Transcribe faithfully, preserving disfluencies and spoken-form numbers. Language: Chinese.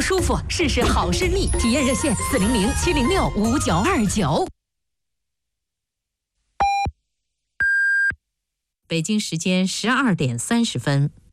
舒服，试试好视力。体验热线：四零零七零六五九二九。 北京时间十二点三十分。